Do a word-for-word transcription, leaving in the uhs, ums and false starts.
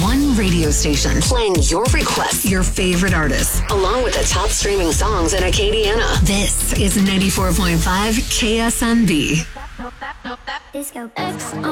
One radio station playing your requests, your favorite artists, along with the top streaming songs in Acadiana. This is ninety-four point five K S M B. Disco X.